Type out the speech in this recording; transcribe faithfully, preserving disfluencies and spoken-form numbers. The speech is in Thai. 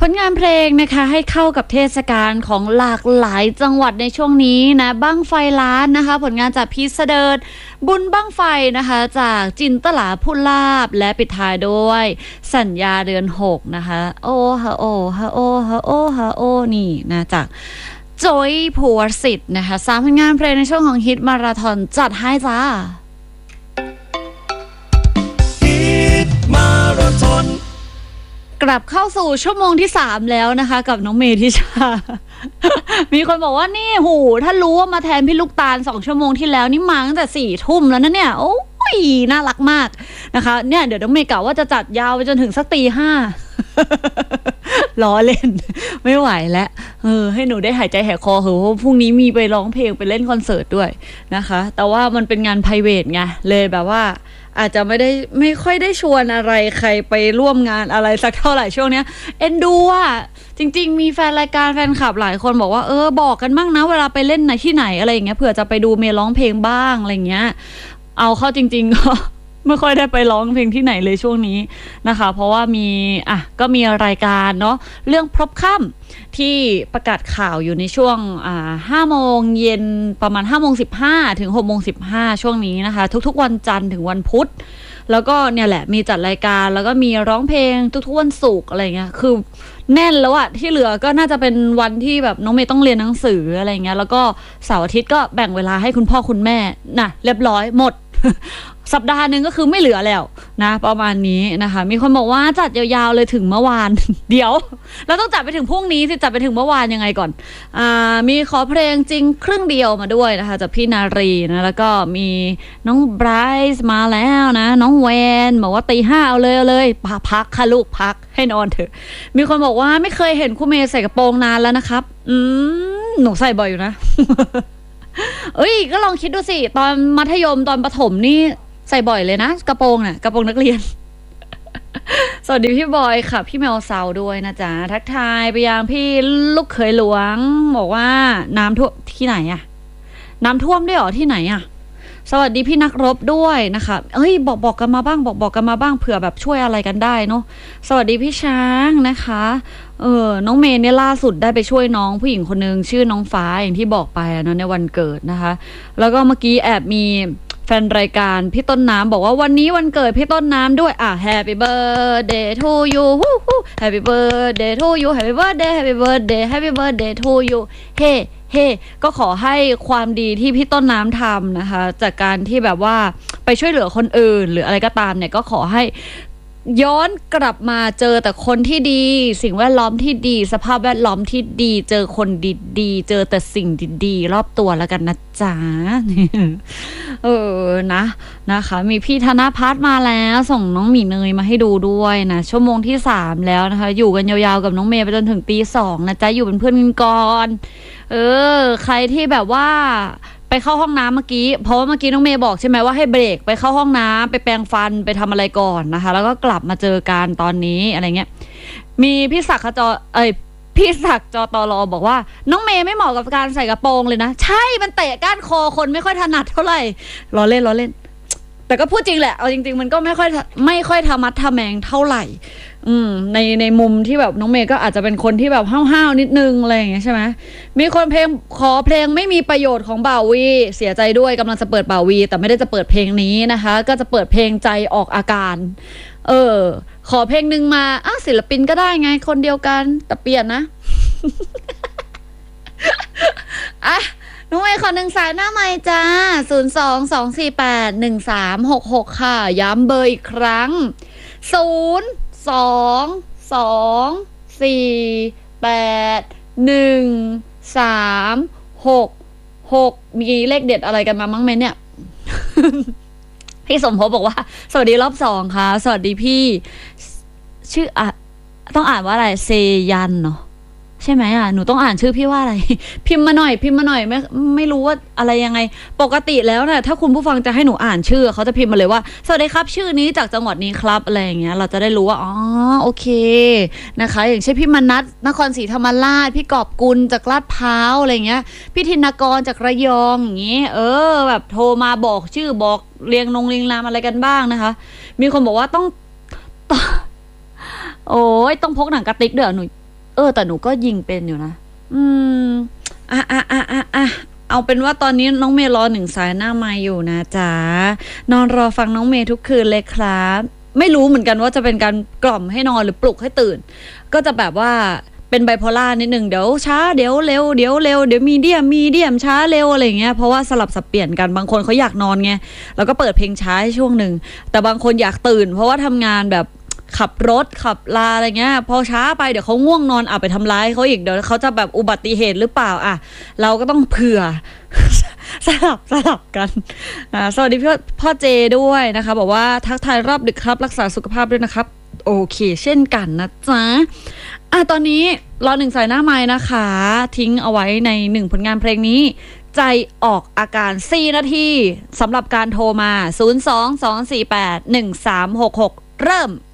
ผลงานเพลงนะคะให้เข้ากับเทศกาลของหลากหลายจังหวัดในช่วงนี้นะบั้งไฟล้านนะคะผลงานจากพีชเสดิร์ดบุญบั้งไฟนะคะจากจินตลาพูลาบและปิดท้ายด้วยสัญญาเดือนหกนะคะโอ้ฮะโอ้ฮะโอ้ฮะโอ้ฮะโอ้นี่นะจากโจยภูวสิทธิ์นะคะสามผลงานเพลงในช่วงของฮิตมาราธอนจัดให้จ้าฮิตมาราธอนกลับเข้าสู่ชั่วโมงที่สามแล้วนะคะกับน้องเมธิชา มีคนบอกว่านี่หูถ้ารู้ว่ามาแทนพี่ลูกตาลสองชั่วโมงที่แล้วนี่มาตั้งแต่สี่ทุ่มแล้วนะเนี่ยโอ้ยน่ารักมากนะคะเนี่ยเดี๋ยวน้องเมย์กะว่าจะจัดยาวไปจนถึงสักตีห้า ล้อเล่น ไม่ไหวแล้วเออให้หนูได้หายใจแหกคอเหอะเพราะพรุ่งนี้มีไปร้องเพลงไปเล่นคอนเสิร์ตด้วยนะคะแต่ว่ามันเป็นงานไพรเวทไงเลยแบบว่าอาจจะไม่ได้ไม่ค่อยได้ชวนอะไรใครไปร่วมงานอะไรสักเท่าไหร่ช่วงเนี้ยเอ็นดูอ่ะจริงๆมีแฟนรายการแฟนคลับหลายคนบอกว่าเออบอกกันบ้างนะเวลาไปเล่นไหนที่ไหนอะไรอย่างเงี้ยเผื่อจะไปดูเมย์ร้องเพลงบ้างอะไรอย่างเงี้ยเอาเข้าจริงๆก็ ไม่ค่อยได้ไปร้องเพลงที่ไหนเลยช่วงนี้นะคะเพราะว่ามีอ่ะก็มีรายการเนาะเรื่องพรบค่ำที่ประกาศข่าวอยู่ในช่วงอ่าห้าโมงเย็นประมาณห้าโมงสิบห้าถึงหกโมงสิบห้าช่วงนี้นะคะทุกๆวันจันทร์ถึงวันพุธแล้วก็เนี่ยแหละมีจัดรายการแล้วก็มีร้องเพลงทุกๆวันศุกร์อะไรเงี้ยคือแน่นแล้วอะที่เหลือก็น่าจะเป็นวันที่แบบน้องเมย์ต้องเรียนหนังสืออะไรเงี้ยแล้วก็เสาร์อาทิตย์ก็แบ่งเวลาให้คุณพ่อคุณแม่น่ะเรียบร้อยหมด สัปดาห์หนึ่งก็คือไม่เหลือแล้วนะประมาณนี้นะคะมีคนบอกว่าจัดยาวๆเลยถึงเมื่อวาน เดี๋ยวเราต้องจัดไปถึงพรุ่งนี้สิจัดไปถึงเมื่อวานยังไงก่อนอ่ามีขอเพลงจริงครึ่งเดียวมาด้วยนะคะจากพี่นารีนะแล้วก็มีน้องไบรซ์มาแล้วนะน้องแวนบอกว่าตีห้าเอาเลยเอาเลยพักค่ะลูกพักให้นอนเถอะมีคนบอกว่าไม่เคยเห็นคุณเมย์ใส่กระโปรงนานแล้วนะครับอืมหนูใส่บ่อยอยู่นะ เอ้ยก็ลองคิดดูสิตอนมัธยมตอนประถมนี่ใส่บ่อยเลยนะกระโปรงน่ะกระโปรงนักเรียน สวัสดีพี่บอยค่ะพี่แมวเซาด้วยนะจ๊ะทักทายไปยังพี่ลูกเขยหลวงบอกว่าน้ำท่วมที่ไหนอะน้ำท่วมด้วยเหรอที่ไหนอะสวัสดีพี่นักรบด้วยนะคะเอ้ยบอกบอกกันมาบ้างบอกบอกกันมาบ้างเผื่อแบบช่วยอะไรกันได้เนาะสวัสดีพี่ช้างนะคะเออน้องเมย์เนี่ยล่าสุดได้ไปช่วยน้องผู้หญิงคนนึงชื่อน้องฟ้าอย่างที่บอกไปนะในวันเกิดนะคะแล้วก็เมื่อกี้แอบมีแฟนรายการพี่ต้นน้ำบอกว่าวันนี้วันเกิดพี่ต้นน้ำด้วยอ่ะ Happy birthday to you Happy birthday to you Happy birthday Happy birthday Happy birthday to you เฮ้เฮ้ก็ขอให้ความดีที่พี่ต้นน้ำทำนะคะจากการที่แบบว่าไปช่วยเหลือคนอื่นหรืออะไรก็ตามเนี่ยก็ขอให้ย้อนกลับมาเจอแต่คนที่ดีสิ่งแวดล้อมที่ดีสภาพแวดล้อมที่ดีเจอคนดีๆเจอแต่สิ่งดีๆรอบตัวแล้วกันนะจ๊ะ เออนะนะคะมีพี่ธนภัทรมาแล้วส่งน้องหมีเนยมาให้ดูด้วยนะชั่วโมงที่สามแล้วนะคะอยู่กันยาวๆกับน้องเมย์ไปจนถึงตีสองนะจ๊ะอยู่เป็นเพื่อนกันก่อนเออใครที่แบบว่าไปเข้าห้องน้ำเมื่อกี้เพราะว่าเมื่อกี้น้องเมย์บอกใช่ไหมว่าให้เบรกไปเข้าห้องน้ำไปแปรงฟันไปทำอะไรก่อนนะคะแล้วก็กลับมาเจอกันตอนนี้อะไรเงี้ยมีพี่ศักดิ์ขจรเอ้ยพี่ศักดิ์จตรบอกว่าน้องเมย์ไม่เหมาะกับการใส่กระโปรงเลยนะใช่มันเตะก้านคอคนไม่ค่อยถนัดเท่าไหร่ล้อเล่นล้อเล่นแต่ก็พูดจริงแหละเอาจริงๆมันก็ไม่ค่อยไม่ค่อยทะมัดทะแมงเท่าไหร่อืมในในมุมที่แบบน้องเมย์ก็อาจจะเป็นคนที่แบบห้าวๆนิดนึงอะไรอย่างเงี้ยใช่ไหมมีคนเพลงขอเพลงไม่มีประโยชน์ของบ่าวีเสียใจด้วยกำลังจะเปิดบ่าวีแต่ไม่ได้จะเปิดเพลงนี้นะคะก็จะเปิดเพลงใจออกอาการเออขอเพลงหนึ่งมาอ้าวศิลปินก็ได้ไงคนเดียวกันแต่เปลี่ยนนะ อ่ะน้องเมย์ขอหนึ่งสายหน้าไมค์จ้าศูนย์สองสองสี่แปดหนึ่งสามหกหกค่ะย้ำเบอร์อีกครั้งศูนย์สองสองสี่แปดหนึ่งสามหกหกมีเลขเด็ดอะไรกันมามั้งไหมเนี่ย พี่สมภพบอกว่าสวัสดีรอบสองค่ะสวัสดีพี่ชื่ออ่ะต้องอ่านว่าอะไรเซยันเนาะใช่ไหมอ่ะหนูต้องอ่านชื่อพี่ว่าอะไร พิมพ์มาหน่อยพิมพ์มาหน่อยไม่ไม่รู้ว่าอะไรยังไงปกติแล้วเนี่ยถ้าคุณผู้ฟังจะให้หนูอ่านชื่อเขาจะพิมพ์มาเลยว่าสวัสดีครับชื่อนี้จากจังหวัดนี้ครับอะไรอย่างเงี้ยเราจะได้รู้ว่าอ๋อโอเคนะคะอย่างเช่นพี่มนัสนครศรีธรรมราชพี่กอบกุลจากลาดพร้าวอะไรเงี้ยพี่ธินกรจากระยองอย่างงี้เออแบบโทรมาบอกชื่อบอกเรียงนงเรียงนามอะไรกันบ้างนะคะมีคนบอกว่าต้อง โอ้ยต้องพกหนังกระติกเด้อหนูเออแต่หนูก็ยิงเป็นอยู่นะอืมอ่ะอ่ะอ่ะอ่ะอ่ะเอาเป็นว่าตอนนี้น้องเมย์รอหนึ่งสายหน้าไมค์อยู่นะจ๊ะนอนรอฟังน้องเมย์ทุกคืนเลยครับไม่รู้เหมือนกันว่าจะเป็นการกล่อมให้นอนหรือปลุกให้ตื่นก็จะแบบว่าเป็นไบโพล่านิดนึงเดี๋ยวช้าเดี๋ยวเร็วเดี๋ยวเร็วเดี๋ยวมีเดียมมีเดียมช้าเร็วอะไรอย่างเงี้ยเพราะว่าสลับสับเปลี่ยนกันบางคนเขาอยากนอนไงแล้วก็เปิดเพลงช้าให้ช่วงหนึ่งแต่บางคนอยากตื่นเพราะว่าทำงานแบบขับรถขับลาอะไรเงี้ยพอช้าไปเดี๋ยวเขาง่วงนอนอ่ะไปทำร้ายเขาอีกเดี๋ยวเขาจะแบบอุบัติเหตุหรือเปล่าอ่ะเราก็ต้องเผื่อ สลับสลับกันอ่าสวัสดีพี่พ่อเจด้วยนะคะบอกว่าทักทายรอบดึกครับรักษาสุขภาพด้วยนะครับโอเคเช่นกันนะจ๊ะอ่ะตอนนี้รอหนึ่งสายหน้าไม้นะคะทิ้งเอาไว้ในหนึ่งผลงานเพลงนี้ใจออกอาการสี่นาทีสำหรับการโทรมาศูนย์ สอง สอง สี่ แปด หนึ่ง สาม หก หกเริ่ม